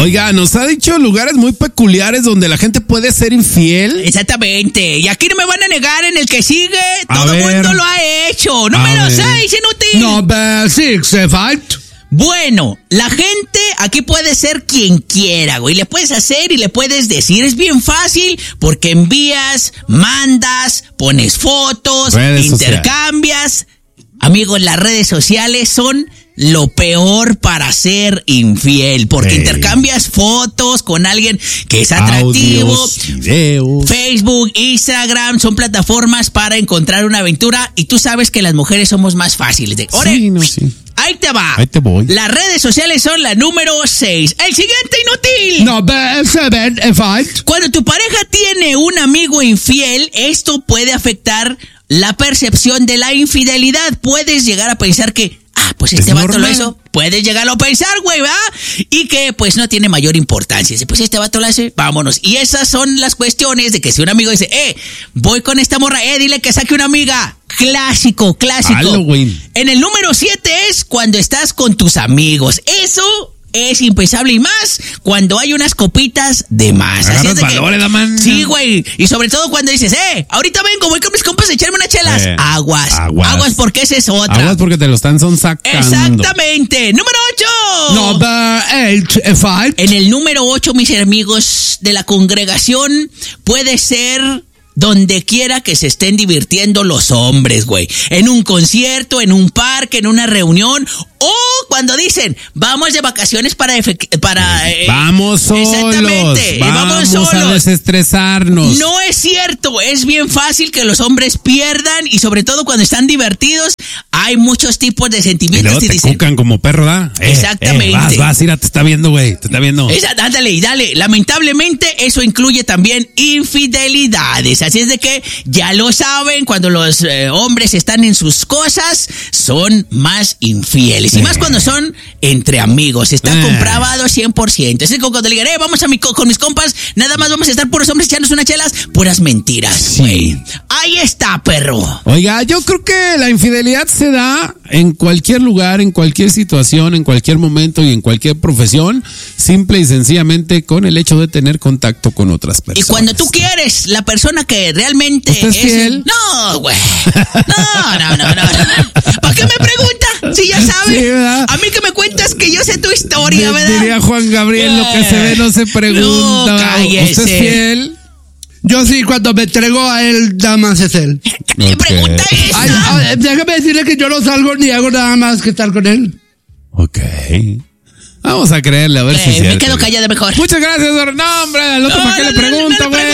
Oiga, nos ha dicho lugares muy peculiares donde la gente puede ser infiel. Exactamente. Y aquí no me van a negar en el que sigue. Todo el mundo lo ha hecho. Número 6, inútil. Number 6, Bueno, la gente aquí puede ser quien quiera, güey. Le puedes hacer y le puedes decir. Es bien fácil porque envías, mandas, pones fotos, intercambias. Amigos, las redes sociales son lo peor para ser infiel, porque intercambias fotos con alguien que es atractivo. Audios, videos. Facebook, Instagram son plataformas para encontrar una aventura y tú sabes que las mujeres somos más fáciles de... Ahí te va. Ahí te voy. Las redes sociales son la número 6. El siguiente, inútil. Number 7, Cuando tu pareja tiene un amigo infiel, esto puede afectar la percepción de la infidelidad. Puedes llegar a pensar que, pues este vato lo hizo. Puedes llegarlo a pensar, güey, ¿va? Y que, pues, no tiene mayor importancia. Dice, pues, este vato lo hace, vámonos. Y esas son las cuestiones de que si un amigo dice, voy con esta morra, dile que saque una amiga. Clásico. Halloween. En el número 7 es cuando estás con tus amigos. Eso es impensable y más cuando hay unas copitas de más. Así es de valores, la man. Sí, güey. Y sobre todo cuando dices, ahorita vengo, voy con mis compas a echarme unas chelas. Aguas porque esa es otra. Aguas porque te lo están sacando. Exactamente. Número 8. Number 8, En el número 8, mis amigos de la congregación, puede ser donde quiera que se estén divirtiendo los hombres, güey. En un concierto, en un parque, en una reunión. O cuando dicen, vamos de vacaciones vamos solos. Exactamente. Vamos solos. A desestresarnos. No es cierto. Es bien fácil que los hombres pierdan y sobre todo cuando están divertidos hay muchos tipos de sentimientos. Y luego te cucan como perro, ¿da? Exactamente. Vas, mira, te está viendo, güey. Te está viendo. Ándale y dale. Lamentablemente eso incluye también infidelidades. Así es de que ya lo saben, cuando los hombres están en sus cosas, son más infieles. Y más cuando son entre amigos. Está comprobado 100%. Es como cuando le digan, vamos con mis compas, nada más vamos a estar puros hombres echándose unas chelas, puras mentiras, güey. Ahí está, perro. Oiga, yo creo que la infidelidad se da en cualquier lugar, en cualquier situación, en cualquier momento y en cualquier profesión, simple y sencillamente con el hecho de tener contacto con otras personas. Y cuando tú quieres, la persona que realmente ¿Usted es fiel? No, güey. No. ¿Para qué me pregunta? Si ya sabe. Sí, ¿verdad? A mí que me cuentas que yo sé tu historia, ¿verdad? Diría Juan Gabriel, lo que se ve no se pregunta. No, cállese. ¿Usted es fiel? Yo sí, cuando me entrego a él, nada más es él. ¿Qué pregunta esa? Déjame decirle que yo no salgo ni hago nada más que estar con él. Ok. Vamos a creerle, a ver si es cierto. Me quedo callada mejor. Muchas gracias, no, hombre, al otro para qué le pregunto, güey.